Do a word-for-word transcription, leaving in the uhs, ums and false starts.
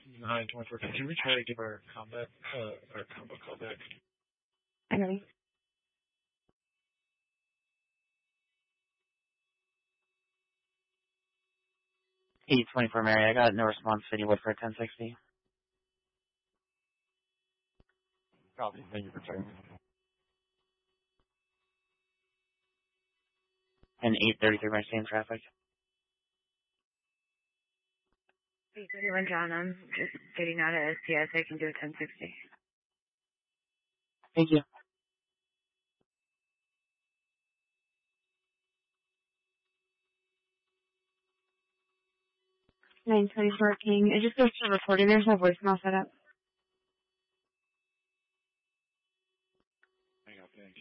nine twenty-four. Can we try to give our combat, uh, our combo call back? Okay. eight twenty-four Mary, I got no response City Wood for ten sixty. Copy. Thank you for checking. And eight thirty-three Mary, same traffic. eight thirty-one John, I'm just getting out of S T S. I can do a ten sixty. Thank you. nine twenty-four King. It just goes to recording. There's no voicemail set up.